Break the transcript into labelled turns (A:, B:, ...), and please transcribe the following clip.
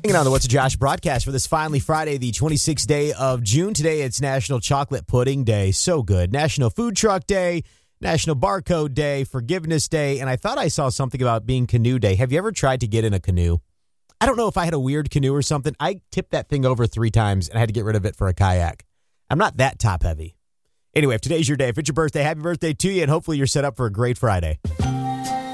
A: Hanging on the What's a Josh broadcast for this finally Friday, the 26th day of June. Today, it's National Chocolate Pudding Day. So good. National Food Truck Day, National Barcode Day, Forgiveness Day, and I thought I saw something about being Canoe Day. Have you ever tried to get in a canoe? I don't know if I had a weird canoe or something. I tipped that thing over 3 times and I had to get rid of it for a kayak. I'm not that top heavy. Anyway, if today's your day, if it's your birthday, happy birthday to you, and hopefully you're set up for a great Friday.